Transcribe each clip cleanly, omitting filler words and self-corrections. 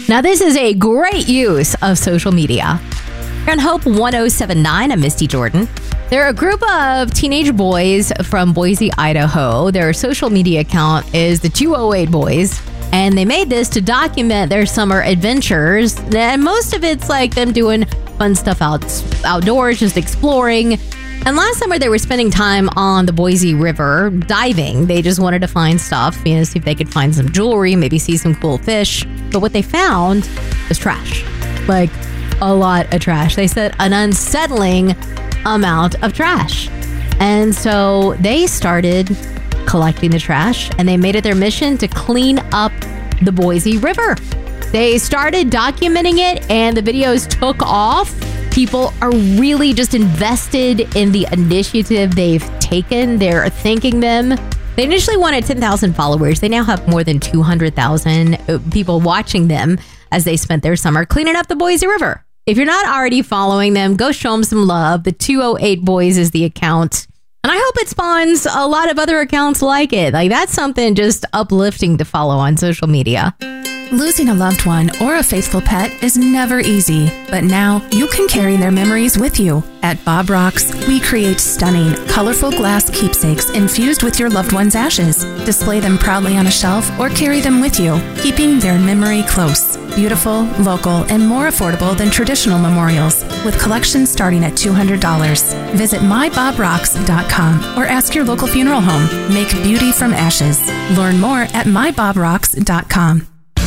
Now, this is a great use of social media. You're on Hope 1079. I'm Misty Jordan. They're a group of teenage boys from Boise, Idaho. Their social media account is the 208 Boys. And they made this to document their summer adventures. And most of it's like them doing fun stuff outdoors, just exploring. And last summer, they were spending time on the Boise River diving. They just wanted to find stuff, see if they could find some jewelry, maybe see some cool fish. But what they found was trash. Like a lot of trash. They said an unsettling amount of trash. And so they started collecting the trash, and they made it their mission to clean up the Boise River. They started documenting it, and the videos took off. People are really just invested in the initiative they've taken. They're thanking them. They initially wanted 10,000 followers. They now have more than 200,000 people watching them as they spent their summer cleaning up the Boise River. If you're not already following them, go show them some love. The 208 Boys is the account. And I hope it spawns a lot of other accounts like it. Like, that's something just uplifting to follow on social media. Losing a loved one or a faithful pet is never easy, but now you can carry their memories with you. At Bob Rocks, we create stunning, colorful glass keepsakes infused with your loved one's ashes. Display them proudly on a shelf or carry them with you, keeping their memory close. Beautiful, local, and more affordable than traditional memorials, with collections starting at $200. Visit mybobrocks.com or ask your local funeral home. Make beauty from ashes. Learn more at mybobrocks.com.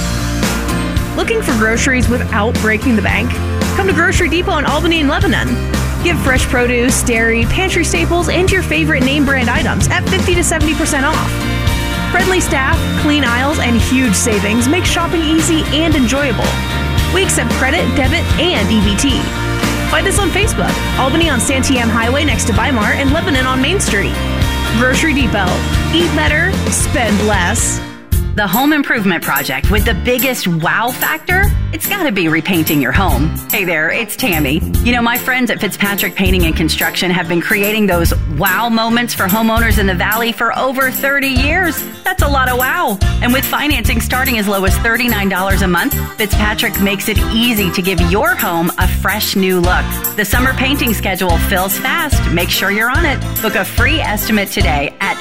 Looking for groceries without breaking the bank? Come to Grocery Depot in Albany and Lebanon. Get fresh produce, dairy, pantry staples, and your favorite name brand items at 50 to 70% off. Friendly staff, clean aisles, and huge savings make shopping easy and enjoyable. We accept credit, debit, and EBT. Find us on Facebook, Albany on Santiam Highway next to Weimar, and Lebanon on Main Street. Grocery Depot. Eat better, spend less. The home improvement project with the biggest wow factor? It's got to be repainting your home. Hey there, it's Tammy. You know, my friends at Fitzpatrick Painting and Construction have been creating those wow moments for homeowners in the Valley for over 30 years. That's a lot of wow. And with financing starting as low as $39 a month, Fitzpatrick makes it easy to give your home a fresh new look. The summer painting schedule fills fast. Make sure you're on it. Book a free estimate today at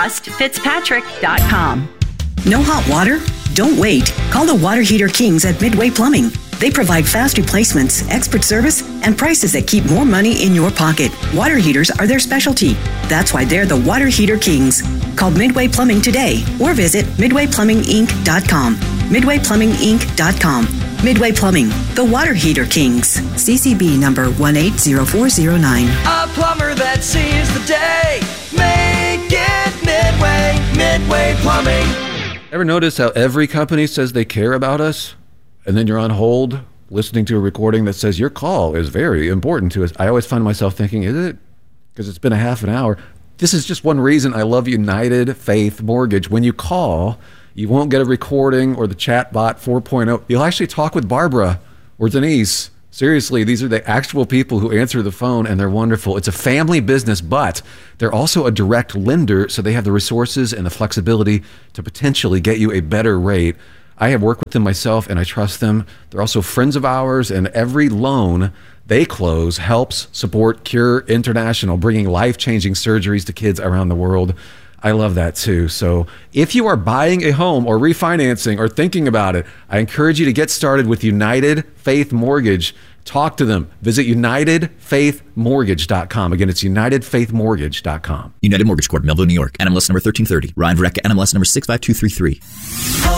trustfitzpatrick.com. No hot water? Don't wait. Call the Water Heater Kings at Midway Plumbing. They provide fast replacements, expert service, and prices that keep more money in your pocket. Water heaters are their specialty. That's why they're the Water Heater Kings. Call Midway Plumbing today or visit MidwayPlumbingInc.com. MidwayPlumbingInc.com. Midway Plumbing, the Water Heater Kings. CCB number 180409. A plumber that sees the day. Make it Midway. Midway Plumbing. Ever notice how every company says they care about us, and then you're on hold listening to a recording that says your call is very important to us? I always find myself thinking, is it? Because it's been a half an hour. This is just one reason I love United Faith Mortgage. When you call, you won't get a recording or the chatbot 4.0. You'll actually talk with Barbara or Denise. Seriously, these are the actual people who answer the phone, and they're wonderful. It's a family business, but they're also a direct lender, so they have the resources and the flexibility to potentially get you a better rate. I have worked with them myself, and I trust them. They're also friends of ours, and every loan they close helps support Cure International, bringing life-changing surgeries to kids around the world. I love that too. So if you are buying a home or refinancing or thinking about it, I encourage you to get started with United Faith Mortgage. Talk to them. Visit UnitedFaithMortgage.com. Again, it's UnitedFaithMortgage.com. United Mortgage Corp, Melville, New York. NMLS number 1330. Ryan Verrecka, NMLS number 65233.